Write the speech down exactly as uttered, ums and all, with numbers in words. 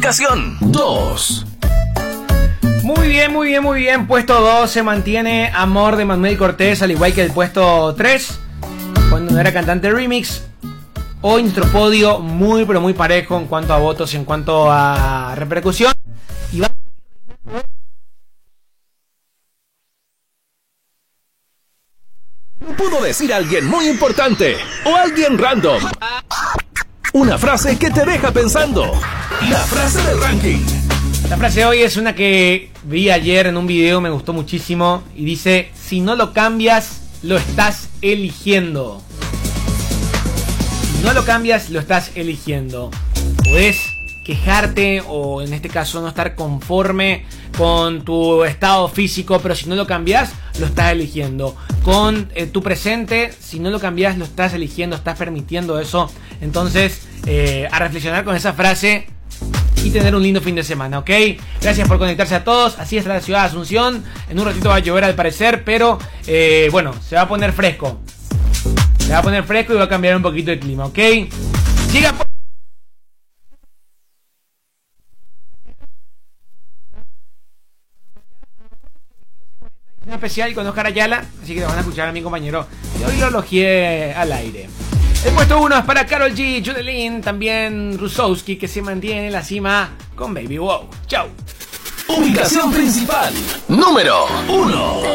ubicación dos. Muy bien, muy bien, muy bien. Puesto dos se mantiene Amor de Manuel Cortés, al igual que el puesto tres, cuando no era cantante remix. Hoy nuestro podio muy, pero muy parejo en cuanto a votos, en cuanto a repercusión. Y va... Pudo decir alguien muy importante o alguien random. Una frase que te deja pensando. La frase del ranking. La frase de hoy es una que vi ayer en un video, me gustó muchísimo. Y dice: si no lo cambias, lo estás eligiendo. Si no lo cambias, lo estás eligiendo. Puedes quejarte o en este caso no estar conforme con tu estado físico, pero si no lo cambias, lo estás eligiendo. Con eh, tu presente, si no lo cambias, lo estás eligiendo, estás permitiendo eso. Entonces, eh, a reflexionar con esa frase y tener un lindo fin de semana, ¿ok? Gracias por conectarse a todos. Así está la ciudad de Asunción. En un ratito va a llover al parecer, pero eh, bueno, se va a poner fresco. Se va a poner fresco y va a cambiar un poquito el clima, ¿ok? Sigan por... especial con Oscar Ayala, así que le van a escuchar a mi compañero y hoy lo elogié al aire. El puesto uno es para Karol G, Judelin, también Rusowski, que se mantiene en la cima con Baby Wow. Chau. Ubicación principal número uno.